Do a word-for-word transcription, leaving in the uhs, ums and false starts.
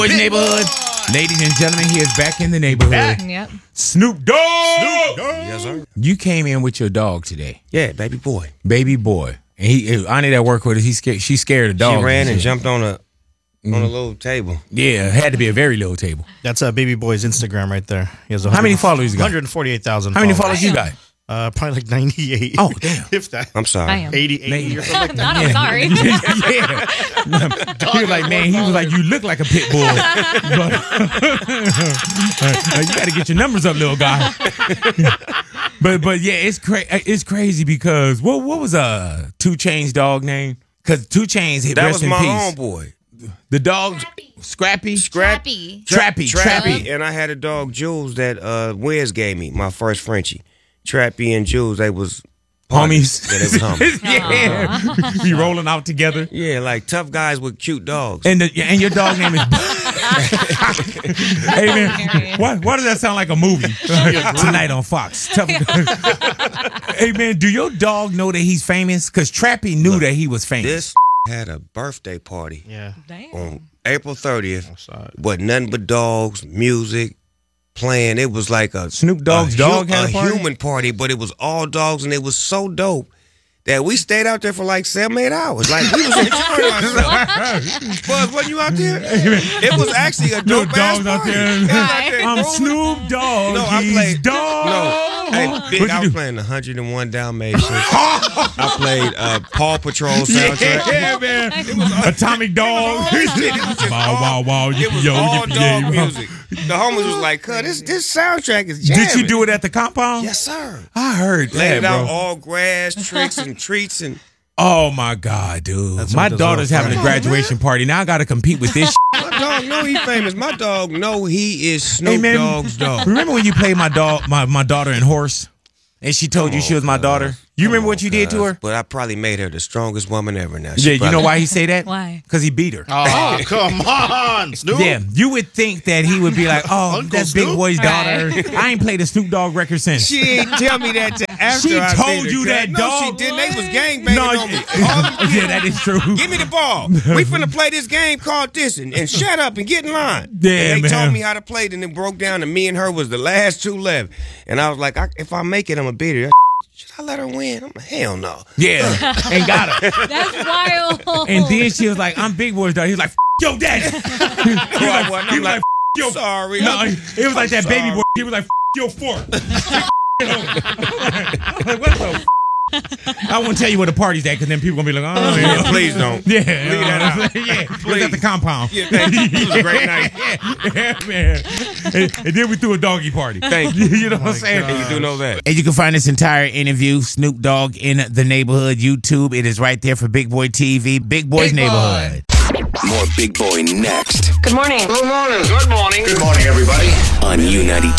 Boys Neighborhood. Ladies and gentlemen, he is back in the neighborhood. Back. Yep. Snoop Dogg. Snoop Dogg. Yes, sir. You came in with your dog today. Yeah, baby boy. Baby boy. And he, Ani that work with us, he scared, she's scared of dogs. She ran and jumped on a on a little table. Yeah, it had to be a very little table. That's uh, Baby Boy's Instagram right there. He has How many followers you got? one hundred forty-eight thousand. How many followers you got? Uh, probably like ninety-eight. Oh, damn. If that. I'm sorry. I am. eighty, eighty or something like Not, that. I'm sorry. yeah. He was like, man, he was like, you look like a pit bull. But uh, you got to get your numbers up, little guy. but but yeah, it's cra- it's crazy because what what was uh two Chainz dog name? Because two Chainz hit That rest was in my peace. homeboy. The dog Scrappy. Scrappy. Trappy. Trappy. And I had a dog, Jules, that uh, Wiz gave me, my first Frenchie. Trappy and Jules, they was Homies. Yeah, they was homies. Yeah. Be rolling out together. Yeah, like tough guys with cute dogs. And the, and your dog name is. Hey man, why, why does that sound like a movie tonight on Fox? Tough- Hey man, do your dog know that he's famous? Because Trappy knew Look, that he was famous. This had a birthday party Yeah. Damn. on April thirtieth. Outside. But nothing but dogs, music, playing. It was like a Snoop Dogg's a, dog hu- had a party? human party, but it was all dogs, and it was so dope that we stayed out there for like seven, eight hours. Like we was enjoying ourselves. Buzz, wasn't you out there? It was actually a Little dope ass dogs out party. there. It was out there I'm grooving. Snoop Dogg. No, I he's played dog. No, hey, big, What'd I you was do? playing one hundred and one Dalmatians. I played uh, Paw Patrol soundtrack. Yeah, man. Atomic Dog. Shit, it was just Wow, all, wow, wow. It was Yo, all yippee, dog yay. music. The homies was like, "Cuz this this soundtrack is jamming." Did you do it at the compound? Yes, sir. I heard Laid that, it out bro. all grass, tricks, and treats, and Oh my God, dude. That's My what this daughter's all having a from. graduation party. Now I got to compete with this. my dog know he famous. My dog know he is Snoop Hey, man. Dogg's dog. Remember when you played my dog, my, my daughter in Horse, and she told you she was my daughter? You remember what you did to her? But I probably made her the strongest woman ever now. Yeah, She you know probably- why he say that? Why? Because he beat her. Oh, come on, Snoop. Yeah, you would think that he would be like, "Oh, Uncle that's Big Snoop? Boy's Right. daughter." I ain't played a Snoop Dogg record since. She ain't tell me that to after She I told seen her, you cuz. that, no, dog. she didn't. They was gangbanging No, on me. All them yeah, that is true. Give me the ball. We finna play this game called this, and, and shut up and get in line. Yeah, and they man. told me how to play it, and it broke down, and me and her was the last two left. And I was like, I, if I make it, I'm gonna beat her. Should I let her win? I'm like, hell no. Yeah, and got her. That's wild. And then she was like, "I'm Big Boy's daughter." He was like, "Yo, daddy." He was I like, wasn't. he I'm was like, like, "Yo, sorry. No, it was like that baby sorry. boy. He was like, "Yo, fork." I'm like, what the? I won't tell you where the party's at because then people gonna be like, "Oh, Yeah, yeah, please don't. Yeah, Leave that out. yeah, it was Please. at the compound. Yeah, thank you. It was a great night. Yeah, man. And, and then we threw a doggy party. Thank you. You know what I'm saying? And you do know that. And you can find this entire interview, Snoop Dogg in the Neighborhood, YouTube. It is right there for Big Boy T V, Big Boy's Big Boy. Neighborhood. More Big Boy next Good morning. on U ninety-two